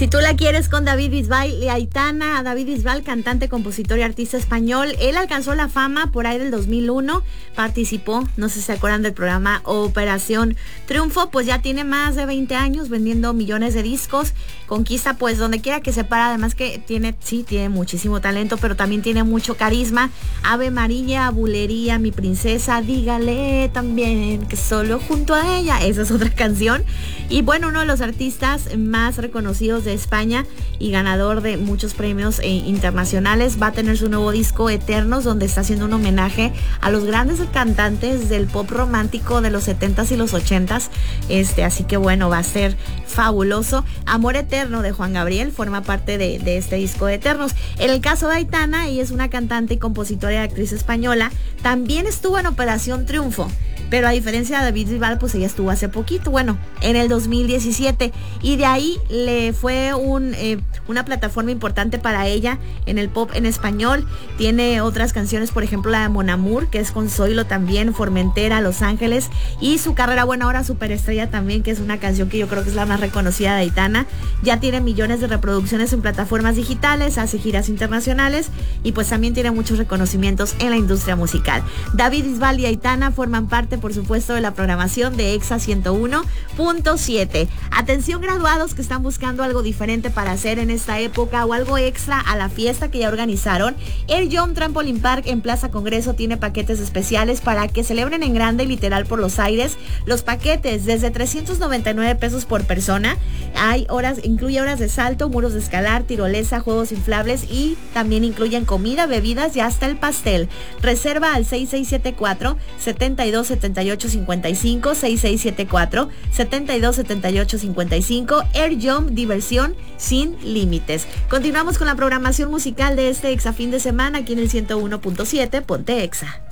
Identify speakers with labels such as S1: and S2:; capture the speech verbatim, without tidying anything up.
S1: Si tú la quieres con David Bisbal y Aitana. David Bisbal, cantante, compositor y artista español. Él alcanzó la fama por ahí del dos mil uno. Participó, no sé si se acuerdan del programa Operación Triunfo. Pues ya tiene más de veinte años vendiendo millones de discos. Conquista pues donde quiera que se para. Además que tiene, sí, tiene muchísimo talento, pero también tiene mucho carisma. Ave María, Bulería, Mi Princesa, dígale también que solo junto a ella. Esa es otra canción. Y bueno, uno de los artistas más reconocidos de España y ganador de muchos premios eh, internacionales, va a tener su nuevo disco Eternos, donde está haciendo un homenaje a los grandes cantantes del pop romántico de los setentas y los ochentas. Este, así que bueno, va a ser fabuloso. Amor Eterno de Juan Gabriel forma parte de, de este disco de Eternos. En el caso de Aitana, ella es una cantante y compositora y actriz española. También estuvo en Operación Triunfo, pero a diferencia de David Bisbal, pues ella estuvo hace poquito, bueno, en el dos mil diecisiete, y de ahí le fue un, eh, una plataforma importante para ella en el pop en español. Tiene otras canciones, por ejemplo la de Mon Amour, que es con Zoilo también, Formentera, Los Ángeles, y su carrera, bueno, ahora Superestrella también, que es una canción que yo creo que es la más reconocida de Aitana. Ya tiene millones de reproducciones en plataformas digitales, hace giras internacionales y pues también tiene muchos reconocimientos en la industria musical. David Bisbal y Aitana forman parte, por supuesto, de la programación de Exa ciento uno punto siete. Atención graduados que están buscando algo diferente para hacer en esta época o algo extra a la fiesta que ya organizaron. El John Trampoline Park en Plaza Congreso tiene paquetes especiales para que celebren en grande y literal por los aires. Los paquetes desde trescientos noventa y nueve pesos por persona. Hay horas, incluye horas de salto, muros de escalar, tirolesa, juegos inflables y también incluyen comida, bebidas y hasta el pastel. Reserva al seis seis siete cuatro, siete dos siete ocho cinco cinco, seis seis siete cuatro, siete dos siete ocho cinco cinco. Air Jump, diversión sin límites. Continuamos con la programación musical de este Exa fin de semana aquí en el ciento uno punto siete. Ponte Exa.